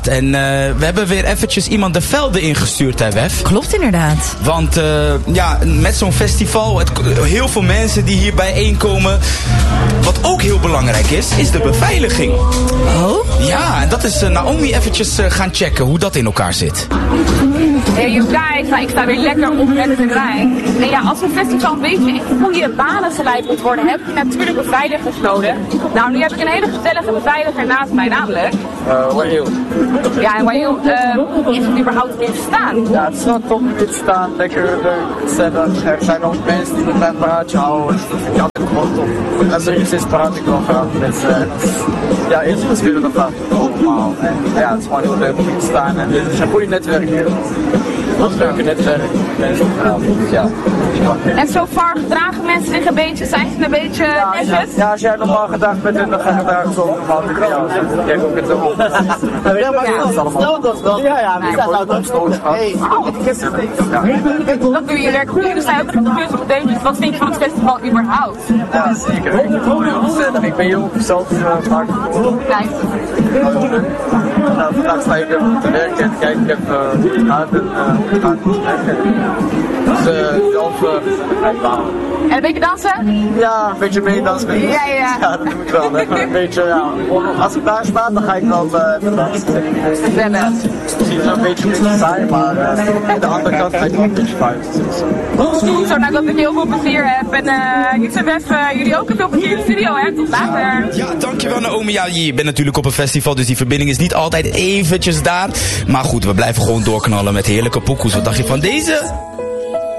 En we hebben weer eventjes iemand de velden ingestuurd, hè, Wef? Klopt inderdaad. Want met zo'n festival, heel veel mensen die hier bijeenkomen. Wat ook heel belangrijk is de beveiliging. Oh? Ja, en dat is Naomi eventjes gaan checken hoe dat in elkaar zit. Hey you guys, ik sta weer lekker op het terrein. En ja, als een festival een beetje in goede banen geleid moet worden, heb je natuurlijk beveiligers nodig. Nou, nu heb ik een hele gezellige beveiliger naast mij, namelijk... Wael. Ja, en Wael, is het überhaupt in staan? Ja, het is wel top om dit staan. Lekker leuk, gezellig. Er zijn ook mensen die met mij een praatje houden. Dus dat vind ik altijd gewoon top. Als er iets is, praat ik wel graag met mensen. Ja, eerst is weer nog vaak allemaal. En ja, het is gewoon heel leuk om hier te staan. En dit is een goede netwerk hier. Wat leuke netwerk. Ja. En zo far gedragen mensen zich een beetje, zijn ze een beetje netjes? Ja, als jij normaal gedrag bent, dan ga je daar zo normaal met jou. Kijk ook het zo. Ja, maar dat is allemaal. Ja, we zijn nou ook stoot. Dat doe je werk goed. Dus zijn ook nog de cursus. Wat vind je van het festival überhaupt? Ja, zeker. Ik vind het gewoon heel gezellig. Ik ben jong, zelf vaak geboren. Nou, vandaag sta ik even te werken en kijk, ik heb ga dus zelf uitbouwen. En een beetje dansen? Ja, een beetje meedansen. Ja. Ja, dat doe ik wel. Een beetje, ja. Als ik daar sta, dan ga ik wel even dansen. Misschien zo'n beetje saai, maar aan de andere kant ga ik wel een beetje buiten. Zo, nou dat ik heel veel plezier heb. En ik zeg even, jullie ook veel plezier in de studio, hè? Tot later. Ja, dankjewel Naomi. Ja, je bent natuurlijk op een festival, dus die verbinding is niet altijd eventjes daar. Maar goed, we blijven gewoon doorknallen met heerlijke pokoes. Wat dacht je van deze?